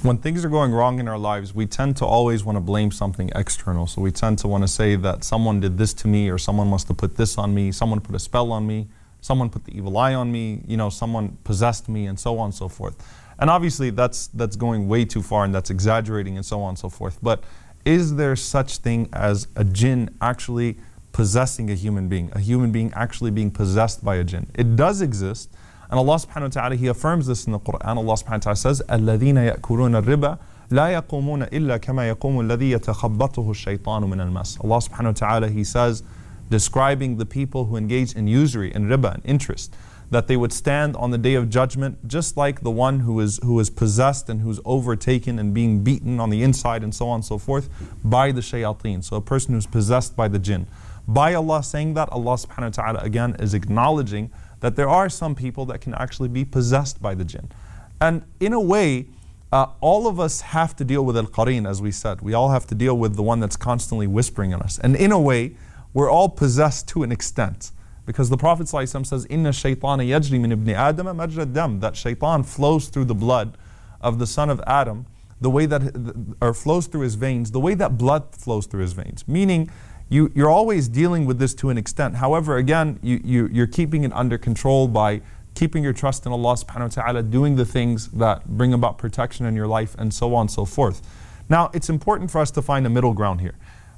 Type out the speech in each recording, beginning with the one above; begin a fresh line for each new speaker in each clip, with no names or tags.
When things are going wrong in our lives, we tend to always want to blame something external. So we tend to want to say that someone did this to me, or someone must have put this on me, someone put a spell on me, someone put the evil eye on me, someone possessed me, and so on and so forth. And obviously that's going way too far, and that's exaggerating, and so on and so forth. But is there such thing as a jinn actually possessing a human being actually being possessed by a jinn? It does exist. And Allah subhanahu wa ta'ala, He affirms this in the Quran. Allah subhanahu wa ta'ala says, الَّذِينَ يَأْكُلُونَ الرِّبَا لَا يَقُومُونَ إِلَّا كَمَا يَقُومُ الَّذِي يَتَخَبَّطُهُ الشَّيْطَانُ مِنَ الْمَسِّ. Allah subhanahu wa ta'ala, He says, describing the people who engage in usury and riba and interest, that they would stand on the day of judgment just like the one who is possessed and who's overtaken and being beaten on the inside and so on and so forth by the shayateen. So a person who's possessed by the jinn. By Allah saying that, Allah subhanahu wa ta'ala again is acknowledging that there are some people that can actually be possessed by the jinn. And in a way, all of us have to deal with al-qareen, as we said. We all have to deal with the one that's constantly whispering in us. And in a way, we're all possessed to an extent. Because the Prophet ﷺ says, إِنَّ الشَّيْطَانَ يَجْرِي مِنْ إِبْنِ آدَمَ مَجْرَى الدَّمِ. That shaitan flows through the blood of the son of Adam, the way that, or flows through his veins, the way that blood flows through his veins. Meaning, you're always dealing with this to an extent. However, again, you're keeping it under control by keeping your trust in Allah subhanahu wa ta'ala, doing the things that bring about protection in your life, and so on and so forth. Now, it's important for us to find a middle ground here.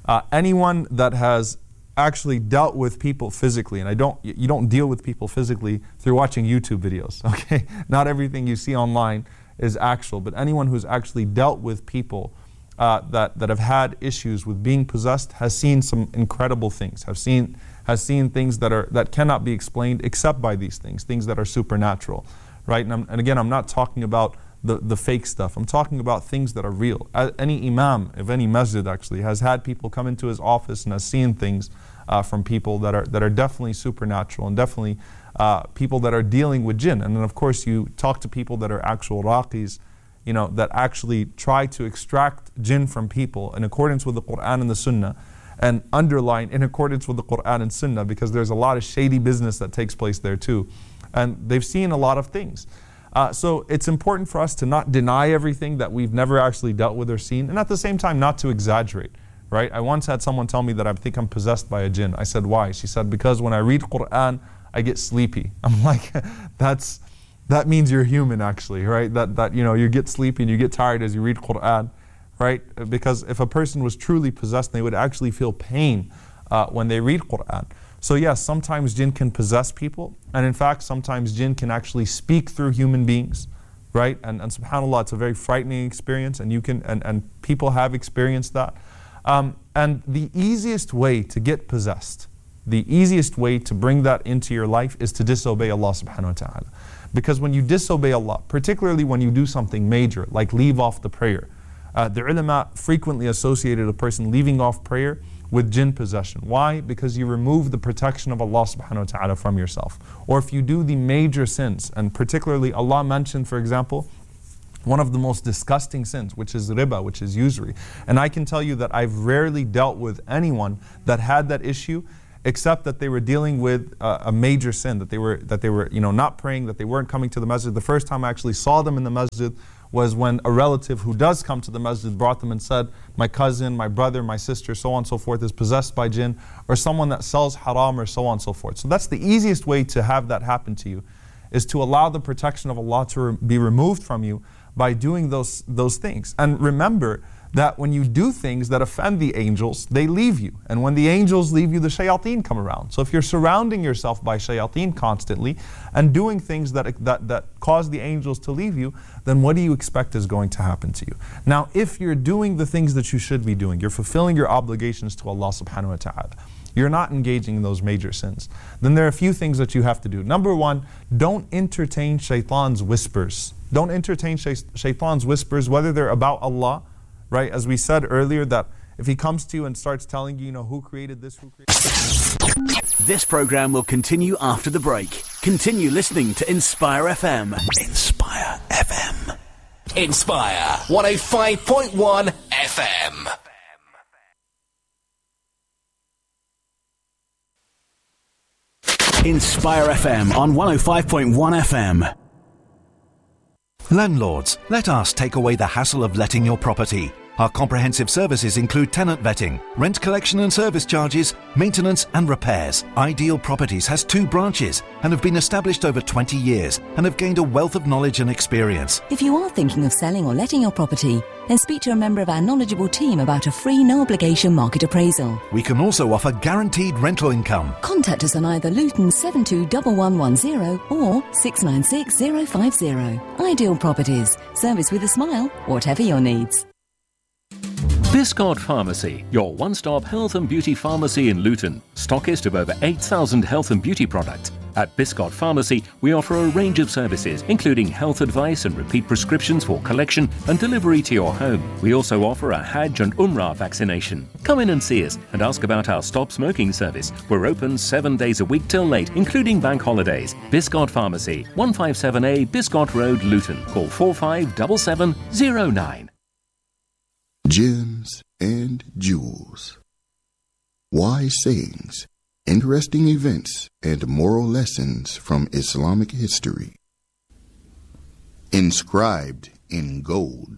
Anyone that has actually dealt with people physically, and you don't deal with people physically through watching YouTube videos, okay? Not everything you see online is actual, but anyone who's actually dealt with people that have had issues with being possessed has seen some incredible things, has seen things that cannot be explained except by these things that are supernatural, right? And again, I'm not talking about the fake stuff. I'm talking about things that are real. Any imam of any masjid actually has had people come into his office and has seen things from people that are definitely supernatural, and definitely people that are dealing with jinn. And then of course you talk to people that are actual raqis, that actually try to extract jinn from people in accordance with the Quran and the Sunnah, and underline in accordance with the Quran and Sunnah, because there's a lot of shady business that takes place there too. And they've seen a lot of things. So it's important for us to not deny everything that we've never actually dealt with or seen, and at the same time not to exaggerate, right? I once had someone tell me that I think I'm possessed by a jinn. I said, why? She said, because when I read Quran, I get sleepy. I'm like, that means you're human actually, right? That you get sleepy and you get tired as you read Quran, right? Because if a person was truly possessed, they would actually feel pain when they read Quran. So yes, sometimes jinn can possess people, and in fact sometimes jinn can actually speak through human beings, right? And subhanAllah, it's a very frightening experience, and and people have experienced that. And the easiest way to get possessed, the easiest way to bring that into your life is to disobey Allah subhanahu wa ta'ala. Because when you disobey Allah, particularly when you do something major, like leave off the prayer, the ulama frequently associated a person leaving off prayer with jinn possession. Why? Because you remove the protection of Allah subhanahu wa ta'ala from yourself. Or if you do the major sins, and particularly Allah mentioned, for example, one of the most disgusting sins, which is riba, which is usury. And I can tell you that I've rarely dealt with anyone that had that issue, except that they were dealing with a major sin, that they were not praying, that they weren't coming to the masjid. The first time I actually saw them in the masjid was when a relative who does come to the masjid brought them and said, my cousin, my brother, my sister, so on and so forth, is possessed by jinn, or someone that sells haram, or so on and so forth. So that's the easiest way to have that happen to you, is to allow the protection of Allah to be removed from you by doing those things. And remember that when you do things that offend the angels, they leave you. And when the angels leave you, the shayateen come around. So if you're surrounding yourself by shayateen constantly and doing things that cause the angels to leave you, then what do you expect is going to happen to you? Now, if you're doing the things that you should be doing, you're fulfilling your obligations to Allah subhanahu wa ta'ala, you're not engaging in those major sins, then there are a few things that you have to do. Number one, don't entertain shaitan's whispers. Don't entertain shaitan's whispers, whether they're about Allah, right? As we said earlier, that if he comes to you and starts telling you, who created this, who created...
This program will continue after the break. Continue listening to Inspire FM. Inspire FM.
Inspire 105.1 FM.
Inspire FM on 105.1 FM.
Landlords, let us take away the hassle of letting your property. Our comprehensive services include tenant vetting, rent collection and service charges, maintenance and repairs. Ideal Properties has 2 branches and have been established over 20 years and have gained a wealth of knowledge and experience.
If you are thinking of selling or letting your property, then speak to a member of our knowledgeable team about a free, no-obligation market appraisal.
We can also offer guaranteed rental income.
Contact us on either Luton 721110 or 696050. Ideal Properties. Service with a smile, whatever your needs.
Biscott Pharmacy, your one-stop health and beauty pharmacy in Luton. Stockist of over 8,000 health and beauty products. At Biscott Pharmacy, we offer a range of services, including health advice and repeat prescriptions for collection and delivery to your home. We also offer a Hajj and Umrah vaccination. Come in and see us and ask about our Stop Smoking service. We're open 7 days a week till late, including bank holidays. Biscott Pharmacy, 157A Biscott Road, Luton. Call 457709.
Gems and jewels. Wise sayings, interesting events, and moral lessons from Islamic history. Inscribed in gold.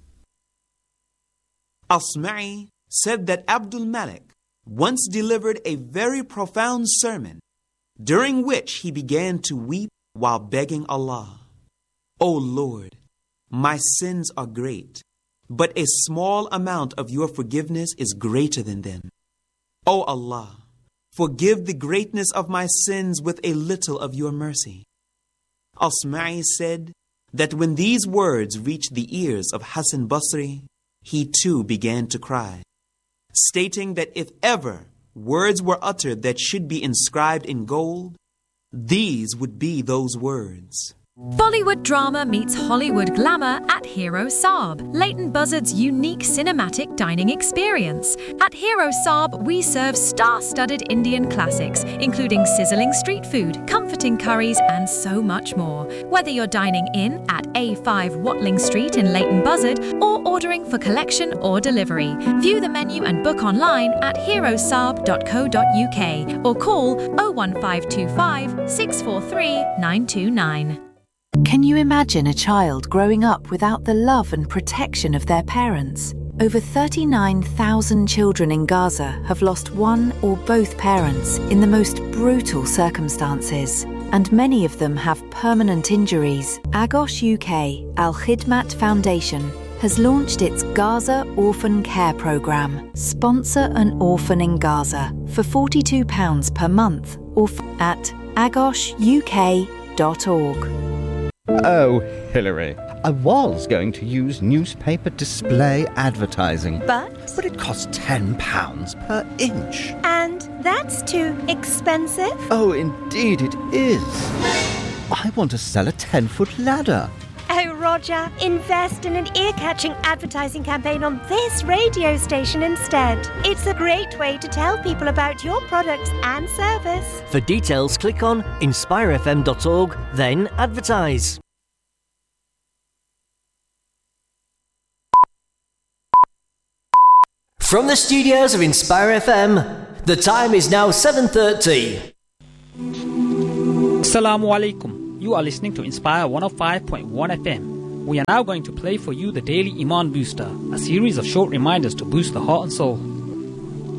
Asma'i said that Abdul Malik once delivered a very profound sermon, during which he began to weep while begging Allah, "O Lord, my sins are great, but a small amount of your forgiveness is greater than them. O Allah, forgive the greatness of my sins with a little of your mercy." Asma'i said that when these words reached the ears of Hassan Basri, he too began to cry, stating that if ever words were uttered that should be inscribed in gold, these would be those words.
Bollywood drama meets Hollywood glamour at Hero Saab, Leighton Buzzard's unique cinematic dining experience. At Hero Saab, we serve star-studded Indian classics, including sizzling street food, comforting curries, and so much more. Whether you're dining in at A5 Watling Street in Leighton Buzzard or ordering for collection or delivery, view the menu and book online at herosaab.co.uk or call 01525 643 929.
Can you imagine a child growing up without the love and protection of their parents? Over 39,000 children in Gaza have lost one or both parents in the most brutal circumstances, and many of them have permanent injuries. Agos UK Al Khidmat Foundation has launched its Gaza Orphan Care Programme. Sponsor an orphan in Gaza for £42 per month or at agosuk.org.
Oh, Hillary, I was going to use newspaper display advertising.
But
it costs £10 per inch.
And that's too expensive?
Oh, indeed it is. I want to sell a 10-foot ladder.
Oh, Roger, invest in an ear-catching advertising campaign on this radio station instead. It's a great way to tell people about your products and service.
For details, click on inspirefm.org, then advertise. From the studios of Inspire FM, the time is now 7:30.
Assalamu alaikum. You are listening to Inspire 105.1 FM. We are now going to play for you the Daily Iman Booster, a series of short reminders to boost the heart and soul.